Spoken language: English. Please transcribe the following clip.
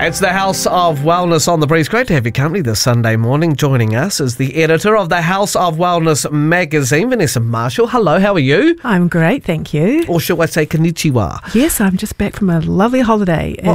It's the House of Wellness on the Breeze. Great to have your company this Sunday morning. Joining us is the editor of the House of Wellness magazine, Vanessa Marshall. Hello, how are you? I'm great, thank you. Or shall I say konnichiwa? Yes, I'm just back from a lovely holiday